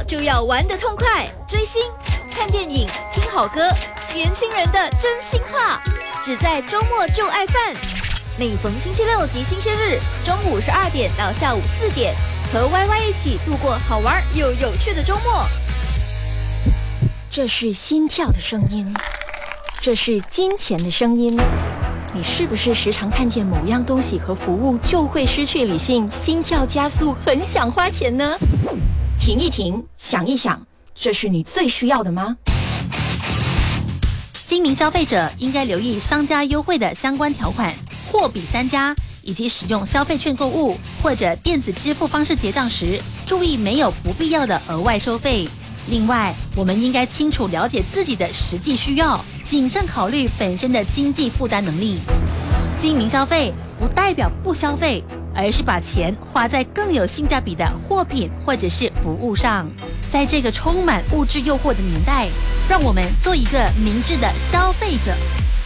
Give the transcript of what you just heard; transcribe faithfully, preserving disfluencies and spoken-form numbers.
就要玩得痛快，追星、看电影、听好歌，年轻人的真心话，只在周末就爱饭。每逢星期六及星期日，中午十二点到下午四点，和 Y Y 一起度过好玩又有趣的周末。 这是心跳的声音，这是金钱的声音。你是不是时常看见某样东西和服务就会失去理性，心跳加速，很想花钱呢？停一停，想一想，这是你最需要的吗？ 精明消费者应该留意商家优惠的相关条款，货比三家，以及使用消费券购物或者电子支付方式结账时，注意没有不必要的额外收费。另外，我们应该清楚了解自己的实际需要，谨慎考虑本身的经济负担能力。精明消费不代表不消费，而是把钱花在更有性价比的货品或者是服务上。在这个充满物质诱惑的年代，让我们做一个明智的消费者。